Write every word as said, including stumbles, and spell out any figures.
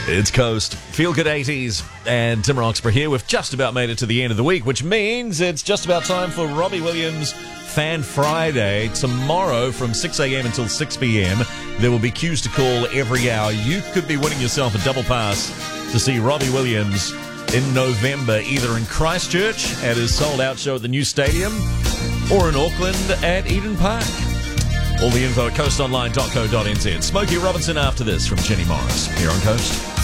It's Coast. Feel Good eighties. And Tim Roxburgh here. We've just about made it to the end of the week, which means it's just about time for Robbie Williams Fan Friday. Tomorrow from six a.m. until six p.m. there will be cues to call every hour. You could be winning yourself a double pass to see Robbie Williams in November, either in Christchurch at his sold-out show at the new stadium or in Auckland at Eden Park. All the info at coast online dot co dot n z. Smokey Robinson after this from Jenny Morris here on Coast.